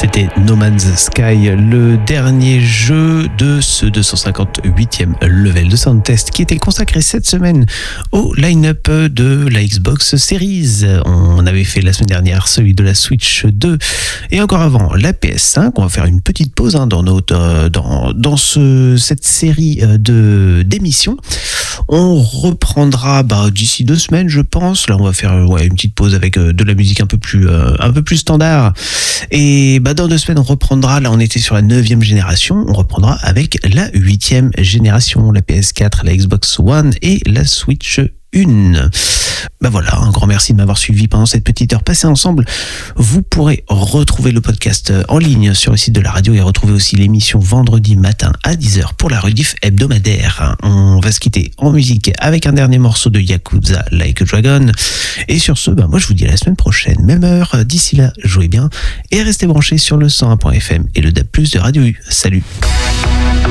C'était No Man's Sky, le dernier jeu de ce 258e level de Soundtest qui était consacré cette semaine au line-up de la Xbox Series. On avait fait la semaine dernière celui de la Switch 2 et encore avant la PS5. On va faire une petite pause dans cette série d'émissions. On reprendra d'ici 2 semaines, je pense. Là, on va faire une petite pause avec de la musique un peu plus standard. Et dans 2 semaines, on reprendra. Là, on était sur la 9e génération. On reprendra avec la 8e génération, la PS4, la Xbox One et la Switch 1. Voilà, un grand merci de m'avoir suivi pendant cette petite heure passée ensemble. Vous pourrez retrouver le podcast en ligne sur le site de la radio et retrouver aussi l'émission vendredi matin à 10h pour la rediff hebdomadaire. On va se quitter en musique avec un dernier morceau de Yakuza Like a Dragon. Et sur ce, moi je vous dis à la semaine prochaine, même heure. D'ici là, jouez bien et restez branchés sur le 101.fm et le DAB+ de Radio U. Salut!